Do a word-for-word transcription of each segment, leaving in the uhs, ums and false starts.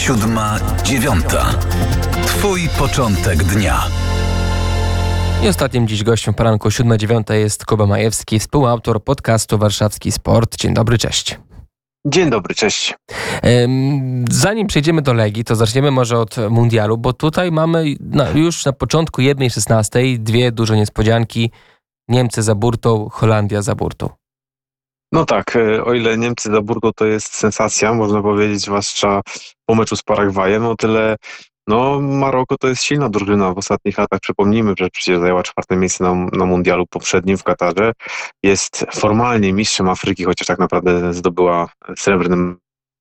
Siódma, dziewiąta. Twój początek dnia. I ostatnim dziś gościem w poranku siódma dziewiąta jest Kuba Majewski, współautor podcastu Warszawski Sport. Dzień dobry, cześć. Dzień dobry, cześć. Zanim przejdziemy do Legii, to zaczniemy może od mundialu, bo tutaj mamy na, już na początku jednej szesnastej dwie duże niespodzianki. Niemcy za burtą, Holandia za burtą. No tak, o ile Niemcy za burtą to jest sensacja, można powiedzieć, zwłaszcza po meczu z Paragwajem, o tyle no Maroko to jest silna drużyna w ostatnich latach. Przypomnijmy, że przecież zajęła czwarte miejsce na, na mundialu poprzednim w Katarze. Jest formalnie mistrzem Afryki, chociaż tak naprawdę zdobyła srebrny.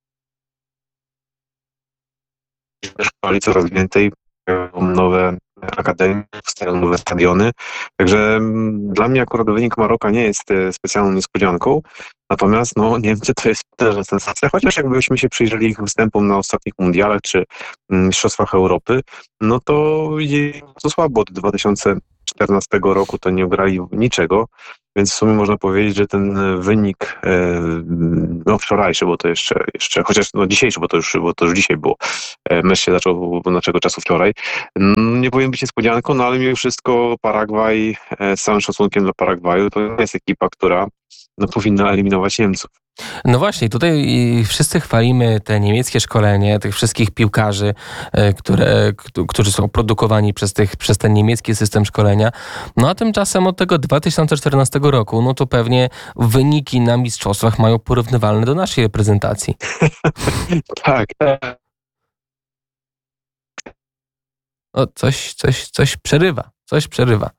Coraz więcej, nowe akademie, nowe stadiony. Także dla mnie akurat wynik Maroka nie jest specjalną niespodzianką. Natomiast no, Niemcy to jest też sensacja, chociaż jakbyśmy się przyjrzeli ich występom na ostatnich mundialach czy mistrzostwach Europy, no to idzie to słabo. Od dwa tysiące czternastego roku to nie ugrali niczego, więc w sumie można powiedzieć, że ten wynik no wczorajszy, bo to jeszcze, jeszcze chociaż no dzisiejszy, bo to już, bo to już dzisiaj było, mecz się zaczął naszego czasu wczoraj, nie powinien być niespodzianką, no ale mimo wszystko Paragwaj, z całym szacunkiem dla Paragwaju, to nie jest ekipa, która no, powinna eliminować Niemców. No właśnie, tutaj wszyscy chwalimy te niemieckie szkolenie, tych wszystkich piłkarzy, które, którzy są produkowani przez, tych, przez ten niemiecki system szkolenia. No a tymczasem od tego dwa tysiące czternastego roku, no to pewnie wyniki na mistrzostwach mają porównywalne do naszej reprezentacji. Tak, tak. O, coś, coś, coś przerywa, coś przerywa.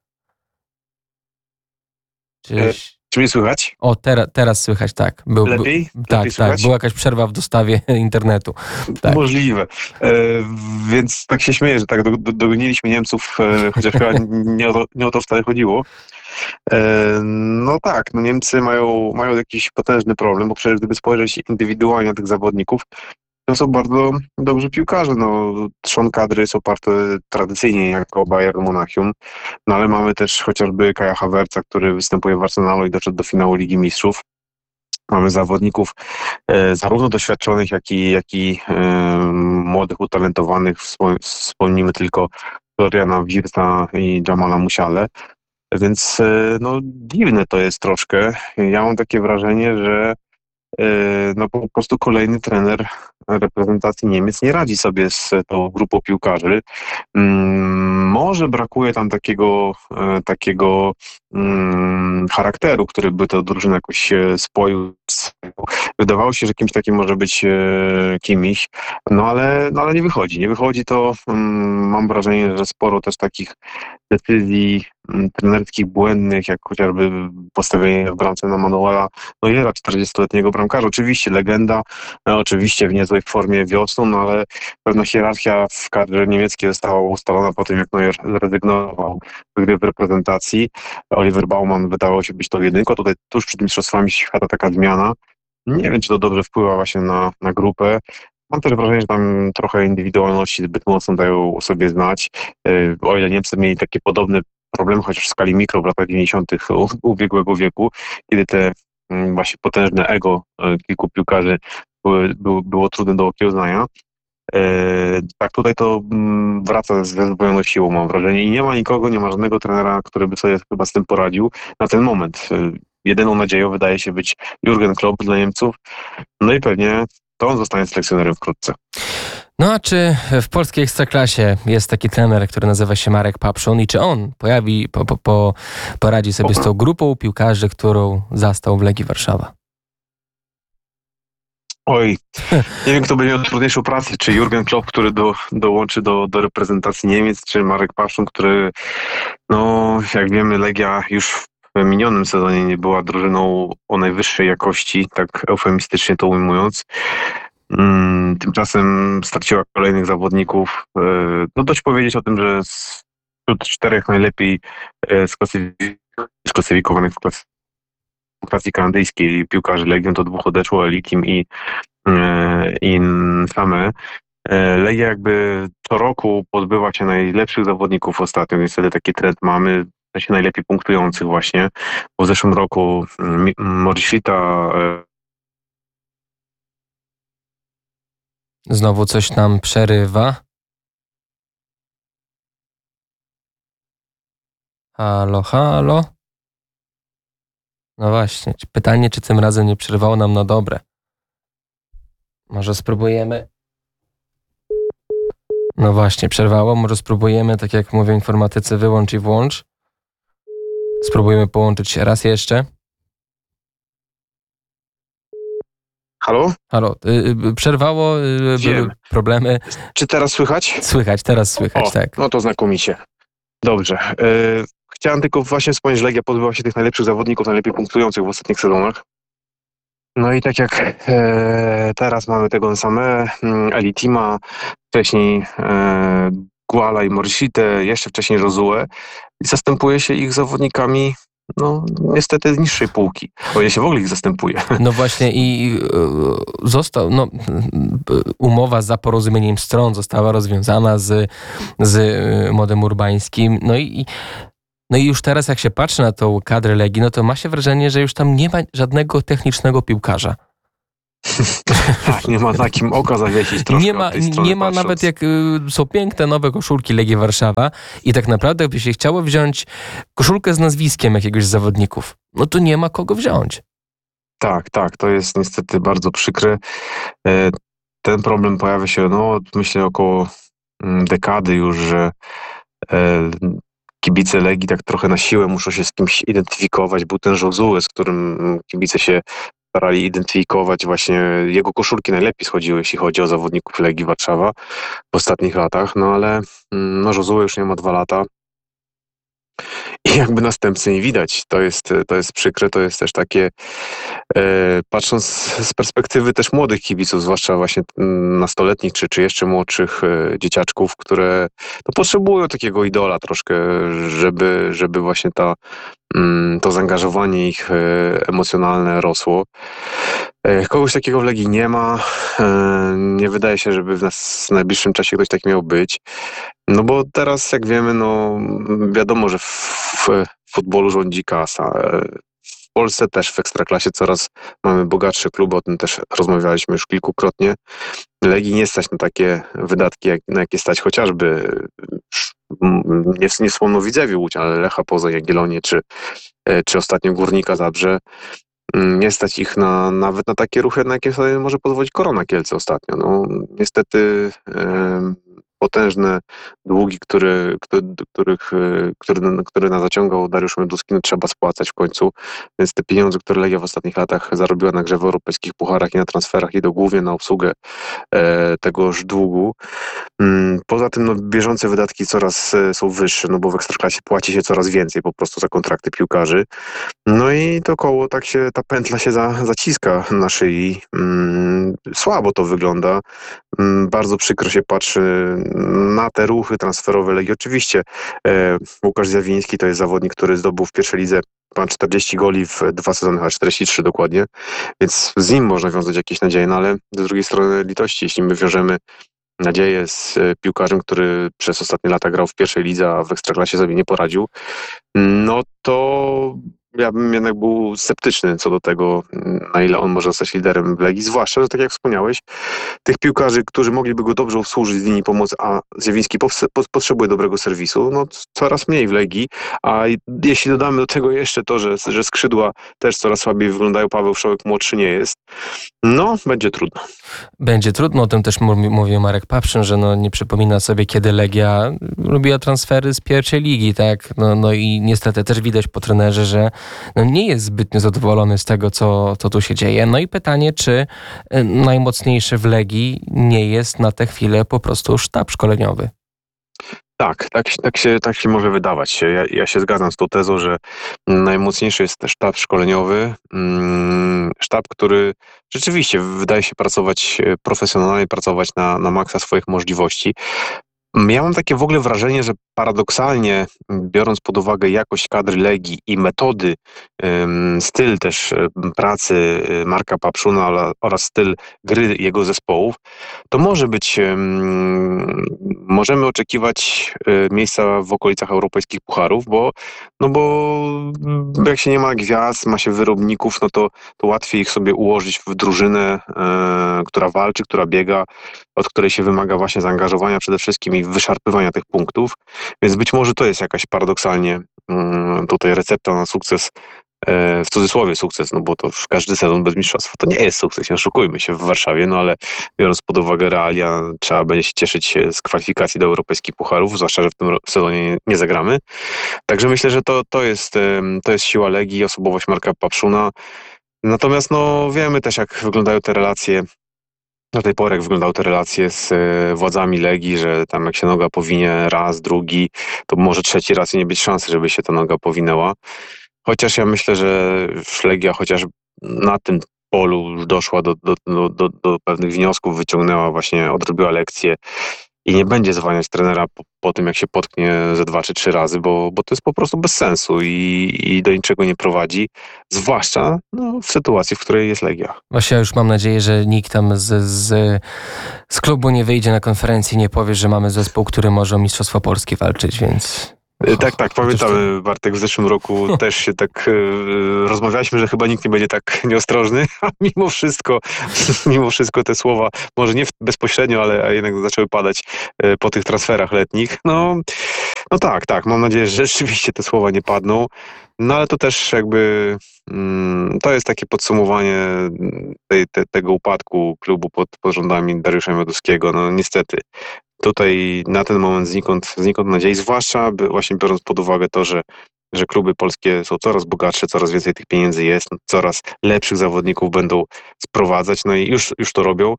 Czyś... Czy mnie słychać? O, teraz, teraz słychać, tak. Był, Lepiej? Był, tak, Lepiej tak. słychać? Była jakaś przerwa w dostawie internetu. Tak. Możliwe. E, więc tak się śmieję, że tak do, do, dogoniliśmy Niemców, e, chociaż chyba nie o, to, nie o to wcale chodziło. E, no tak, no Niemcy mają, mają jakiś potężny problem, bo przecież gdyby spojrzeć indywidualnie na tych zawodników, to są bardzo dobrzy piłkarze. No, trzon kadry jest oparty tradycyjnie jako Bayern Monachium, no ale mamy też chociażby Kaja Havertza, który występuje w Arsenalu i doszedł do finału Ligi Mistrzów. Mamy zawodników e, zarówno doświadczonych, jak i, jak i e, młodych, utalentowanych. Wspomnimy tylko Floriana Wirtza i Jamala Musiale. Więc e, no, dziwne to jest troszkę. Ja mam takie wrażenie, że e, no, po prostu kolejny trener reprezentacji Niemiec nie radzi sobie z tą grupą piłkarzy. Hmm, może brakuje tam takiego, e, takiego hmm, charakteru, który by tę drużynę jakoś spoił. Wydawało się, że kimś takim może być e, kimś, no ale, no ale nie wychodzi. Nie wychodzi to, hmm, mam wrażenie, że sporo też takich decyzji hmm, trenerskich błędnych, jak chociażby postawienie w bramce na Manuela Neuera, czterdziestoletniego bramkarza. Oczywiście legenda, e, oczywiście w niezłej formie wiosną, no ale pewna hierarchia w kadrze niemieckiej została ustalona po tym, jak Neuer zrezygnował z gry w reprezentacji. Oliver Baumann wydawał się być tą jedynką. Tutaj tuż przed mistrzostwami świata taka zmiana. Nie wiem, czy to dobrze wpływa właśnie na, na grupę. Mam też wrażenie, że tam trochę indywidualności zbyt mocno dają o sobie znać. O ile Niemcy mieli takie podobne problemy, chociaż w skali mikro w latach dziewięćdziesiątych ubiegłego wieku, kiedy te właśnie potężne ego kilku piłkarzy były, było, było trudne do okiełznania. Tak, tutaj to wraca z wyzbrojoną siłą, mam wrażenie. I nie ma nikogo, nie ma żadnego trenera, który by sobie chyba z tym poradził na ten moment. Jedyną nadzieją wydaje się być Jurgen Klopp dla Niemców. No i pewnie to on zostanie selekcjonerem wkrótce. No a czy w polskiej Ekstraklasie jest taki trener, który nazywa się Marek Papszun i czy on pojawi, po, po, po, poradzi sobie z tą grupą piłkarzy, którą zastał w Legii Warszawa? Oj, nie wiem, kto będzie miał trudniejszą pracę, czy Jurgen Klopp, który do, dołączy do, do reprezentacji Niemiec, czy Marek Papszun, który, no jak wiemy, Legia już w minionym sezonie nie była drużyną o najwyższej jakości, tak eufemistycznie to ujmując. Hmm, tymczasem straciła kolejnych zawodników. No dość powiedzieć o tym, że wśród czterech najlepiej sklasyfikowanych w klasyfikacji klasyfikacji kanadyjskiej piłkarzy Legion to dwóch odeszło, Elikim i, i Same. Legia jakby co roku pozbywa się najlepszych zawodników ostatnio, niestety taki trend mamy, w sensie najlepiej punktujących właśnie, bo w zeszłym roku Morishita Znowu coś nam przerywa. Halo, halo. No właśnie, pytanie, czy tym razem nie przerwało nam na dobre. Może spróbujemy. No właśnie, przerwało. Może spróbujemy, tak jak mówią informatycy, wyłącz i włącz. Spróbujemy połączyć się raz jeszcze. Halo? Halo, y, y, przerwało, y, były Wiem. problemy. Czy teraz słychać? Słychać, teraz słychać, O, tak. no to znakomicie. Dobrze. E, chciałem tylko właśnie wspomnieć, że Legia pozbyła się tych najlepszych zawodników, najlepiej punktujących w ostatnich sezonach. No i tak jak e, teraz mamy tego same, Elitima, wcześniej e, Guala i Morishite, jeszcze wcześniej Josue i zastępuje się ich zawodnikami, no niestety z niższej półki, o ile się w ogóle ich zastępuje. No właśnie i y, został, no, y, umowa za porozumieniem stron została rozwiązana z, z y, Młodym Urbańskim. No i, no i już teraz jak się patrzy na tą kadrę Legii, no to ma się wrażenie, że już tam nie ma żadnego technicznego piłkarza. Tak, nie ma na kim oka zawiesić troszkę. Nie ma, od tej strony nie ma patrząc. nawet jak y, są piękne nowe koszulki Legii Warszawa i tak naprawdę by się chciało wziąć koszulkę z nazwiskiem jakiegoś z zawodników, no to nie ma kogo wziąć. Tak, tak, to jest niestety bardzo przykre. E, Ten problem pojawia się, no myślę, około mm, dekady już, że e, kibice Legii tak trochę na siłę muszą się z kimś identyfikować. Był ten Josue, z którym mm, kibice się starali identyfikować. Właśnie jego koszulki najlepiej schodziły, jeśli chodzi o zawodników Legii Warszawa w ostatnich latach, no ale mm, no Josue już nie ma dwa lata. I jakby następcy nie widać. To jest, to jest przykre, to jest też takie, e, patrząc z perspektywy też młodych kibiców, zwłaszcza właśnie mm, nastoletnich czy, czy jeszcze młodszych e, dzieciaczków, które no, potrzebują takiego idola troszkę, żeby, żeby właśnie ta, mm, to zaangażowanie ich e, emocjonalne rosło. E, kogoś takiego w Legii nie ma. E, nie wydaje się, żeby w, nas, w najbliższym czasie ktoś tak miał być. No bo teraz, jak wiemy, no wiadomo, że w, w futbolu rządzi kasa. W Polsce też w Ekstraklasie coraz mamy bogatsze kluby, o tym też rozmawialiśmy już kilkukrotnie. Legii nie stać na takie wydatki, jak, na jakie stać chociażby nie, nie wspomnę Widzewie Łódź, ale Lecha Poznań, Jagiellonię czy, czy ostatnio Górnika Zabrze. Nie stać ich na, nawet na takie ruchy, na jakie sobie może pozwolić Korona Kielce ostatnio. No, niestety e, potężne długi, które, których, które, które nas zaciągał Dariusz Mioduski, no, trzeba spłacać w końcu. Więc te pieniądze, które Legia w ostatnich latach zarobiła na grze w europejskich pucharach i na transferach i do głównie na obsługę e, tegoż długu. Poza tym no, bieżące wydatki coraz e, są wyższe, no bo w Ekstraklasie płaci się coraz więcej po prostu za kontrakty piłkarzy. No i to koło tak się, ta pętla się za, zaciska na szyi. Mm, słabo to wygląda. Mm, bardzo przykro się patrzy na te ruchy transferowe Legii. Oczywiście e, Łukasz Zawiński to jest zawodnik, który zdobył w pierwszej lidze ponad czterdzieści goli w dwa sezony, a czterdzieści trzy dokładnie, więc z nim można wiązać jakieś nadzieje, no ale z drugiej strony litości, jeśli my wiążemy nadzieję z piłkarzem, który przez ostatnie lata grał w pierwszej lidze, a w Ekstraklasie sobie nie poradził, no to ja bym jednak był sceptyczny co do tego, na ile on może zostać liderem w Legii, zwłaszcza, że tak jak wspomniałeś, tych piłkarzy, którzy mogliby go dobrze obsłużyć z linii pomocy, a Ziewiński potrzebuje dobrego serwisu, no coraz mniej w Legii, a jeśli dodamy do tego jeszcze to, że, że skrzydła też coraz słabiej wyglądają, Paweł Wszołek młodszy nie jest, no będzie trudno. Będzie trudno, o tym też mówi, mówił Marek Papszyn, że no, nie przypomina sobie, kiedy Legia robiła transfery z pierwszej ligi, tak? No, no i niestety też widać po trenerze, że no, nie jest zbytnio zadowolony z tego, co, co tu się dzieje. No i pytanie, czy najmocniejszy w Legii nie jest na tę chwilę po prostu sztab szkoleniowy? Tak, tak, tak, się, tak się może wydawać. Ja, ja się zgadzam z tą tezą, że najmocniejszy jest też sztab szkoleniowy. Sztab, który rzeczywiście wydaje się pracować profesjonalnie, pracować na, na maksa swoich możliwości. Ja mam takie w ogóle wrażenie, że paradoksalnie, biorąc pod uwagę jakość kadry Legii i metody, ym, styl też y, pracy y, Marka Papszuna ala- oraz styl gry jego zespołów, to może być, ym, możemy oczekiwać y, miejsca w okolicach europejskich pucharów, bo, no bo mm, jak się nie ma gwiazd, ma się wyrobników, no to, to łatwiej ich sobie ułożyć w drużynę, y, która walczy, która biega, od której się wymaga właśnie zaangażowania przede wszystkim i wyszarpywania tych punktów. Więc być może to jest jakaś paradoksalnie mm, tutaj recepta na sukces, e, w cudzysłowie sukces, no bo to w każdy sezon bez mistrzostwa to nie jest sukces, nie oszukujmy się w Warszawie, no ale biorąc pod uwagę realia, trzeba będzie się cieszyć się z kwalifikacji do europejskich pucharów, zwłaszcza, że w tym ro- sezonie nie, nie zagramy. Także myślę, że to, to, jest, em, to jest siła Legii, osobowość Marka Papszuna. Natomiast no wiemy też, jak wyglądają te relacje. Do tej pory, jak wyglądały te relacje z e, władzami Legii, że tam jak się noga powinie raz, drugi, to może trzeci raz i nie być szansy, żeby się ta noga powinęła. Chociaż ja myślę, że Legia chociaż na tym polu już doszła do, do, do, do, do pewnych wniosków, wyciągnęła właśnie, odrobiła lekcję i nie będzie zwalniać trenera po, po tym, jak się potknie ze dwa czy trzy razy, bo, bo to jest po prostu bez sensu i, i do niczego nie prowadzi, zwłaszcza no, w sytuacji, w której jest Legia. Właśnie ja już mam nadzieję, że nikt tam z, z, z klubu nie wyjdzie na konferencji i nie powie, że mamy zespół, który może o Mistrzostwo Polskie walczyć, więc... Y, Tak, tak, pamiętamy, Bartek, w zeszłym roku też się tak y, rozmawialiśmy, że chyba nikt nie będzie tak nieostrożny, a mimo wszystko, mimo wszystko te słowa, może nie w- bezpośrednio, ale a jednak zaczęły padać y, po tych transferach letnich. No, no tak, tak, mam nadzieję, że rzeczywiście te słowa nie padną, no ale to też jakby mm, to jest takie podsumowanie tej, te, tego upadku klubu pod, pod rządami Dariusza Mioduskiego, no niestety. Tutaj na ten moment znikąd, znikąd nadziei, zwłaszcza by, właśnie biorąc pod uwagę to, że, że kluby polskie są coraz bogatsze, coraz więcej tych pieniędzy jest, coraz lepszych zawodników będą sprowadzać, no i już, już to robią.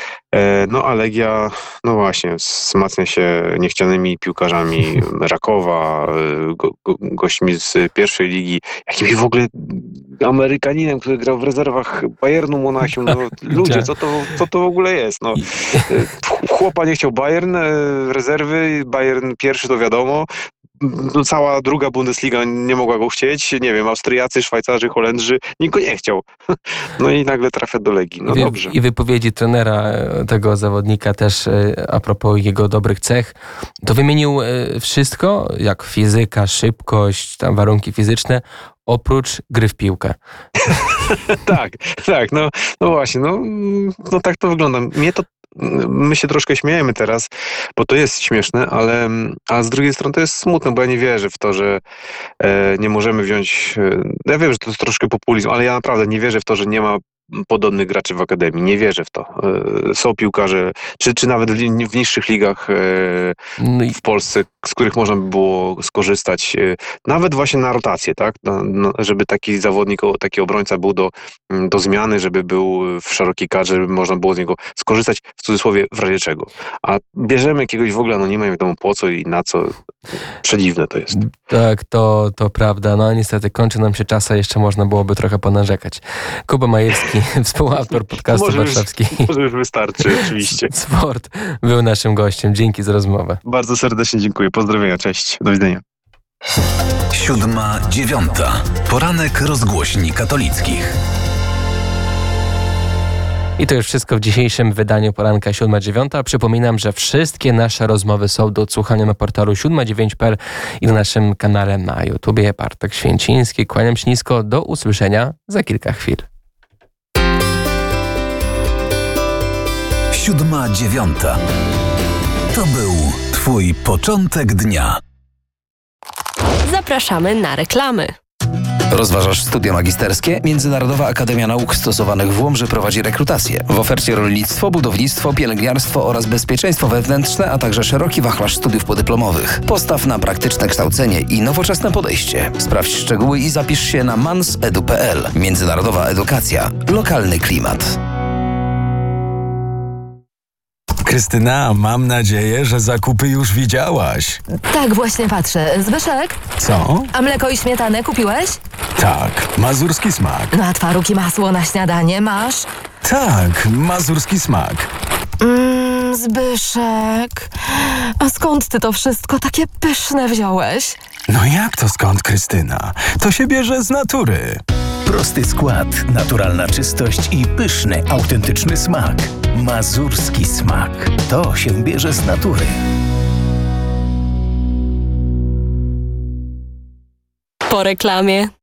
E, no a Legia, no właśnie, wzmacnia się niechcianymi piłkarzami Rakowa, e, go, go, gośćmi z pierwszej ligi, jakimś w ogóle Amerykaninem, który grał w rezerwach Bayernu Monachium. No, ludzie, co to, co to w ogóle jest? No, e, chłopa nie chciał Bayern, e, rezerwy, Bayern pierwszy to wiadomo. No, cała druga Bundesliga nie mogła go chcieć, nie wiem, Austriacy, Szwajcarzy, Holendrzy, nikt go nie chciał. No i nagle trafia do Legii, no I, dobrze. I wypowiedzi trenera e, tego zawodnika też e, a propos jego dobrych cech, to wymienił e, wszystko, jak fizyka, szybkość, tam warunki fizyczne, oprócz gry w piłkę. Tak, tak, no, no właśnie, no, no tak to wygląda. Mnie to, my się troszkę śmiejemy teraz, bo to jest śmieszne, ale a z drugiej strony to jest smutne, bo ja nie wierzę w to, że e, nie możemy wziąć, e, ja wiem, że to jest troszkę populizm, ale ja naprawdę nie wierzę w to, że nie ma podobnych graczy w Akademii. Nie wierzę w to. E, są piłkarze, czy, czy nawet w, w niższych ligach e, No i w Polsce, z których można by było skorzystać, e, nawet właśnie na rotację, tak? No, no, żeby taki zawodnik, o- taki obrońca był do, do zmiany, żeby był w szerokiej kadrze, żeby można było z niego skorzystać, w cudzysłowie, w razie czego. A bierzemy jakiegoś w ogóle anonima, nie wiadomo po co i na co. Przedziwne to jest. tak, to, to prawda. No niestety kończy nam się czas, a jeszcze można byłoby trochę ponarzekać. Kuba Majewski, współautor podcastu Może już- warszawski Może już wystarczy, oczywiście. Sport, był naszym gościem. Dzięki za rozmowę. Bardzo serdecznie dziękuję. Pozdrowienia, cześć. Do widzenia. Siódma, dziewiąta. Poranek rozgłośni katolickich. I to już wszystko w dzisiejszym wydaniu poranka siódma dziewiąta. Przypominam, że wszystkie nasze rozmowy są do odsłuchania na portalu siódma dziewięć kropka p l i na naszym kanale na YouTubie. Bartek Święciński, kłaniam się nisko, do usłyszenia za kilka chwil. Siódma, dziewiąta. To był Twój początek dnia. Zapraszamy na reklamy. Rozważasz studia magisterskie? Międzynarodowa Akademia Nauk Stosowanych w Łomży prowadzi rekrutację. W ofercie rolnictwo, budownictwo, pielęgniarstwo oraz bezpieczeństwo wewnętrzne, a także szeroki wachlarz studiów podyplomowych. Postaw na praktyczne kształcenie i nowoczesne podejście. Sprawdź szczegóły i zapisz się na mans edu kropka p l. Międzynarodowa edukacja. Lokalny klimat. Krystyna, mam nadzieję, że zakupy już widziałaś. Tak, właśnie patrzę. Zbyszek, Co? a mleko i śmietanę kupiłeś? Tak, mazurski smak. No a twaróg i masło na śniadanie masz? Tak, mazurski smak. Mm, Zbyszek, a skąd ty to wszystko takie pyszne wziąłeś? No jak to skąd, Krystyna? To się bierze z natury. Prosty skład, naturalna czystość i pyszny, autentyczny smak. Mazurski smak. To się bierze z natury. Po reklamie.